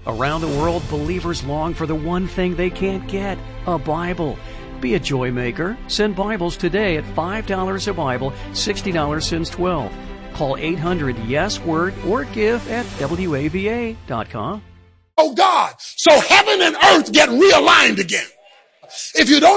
Around the world, believers long for the one thing they can't get, a Bible. Be a joy maker. Send Bibles today at $5 a Bible, $60 since 12. Call 800-YES-WORD or give at WAVA.com. Oh God, so heaven and earth get realigned again. If you don't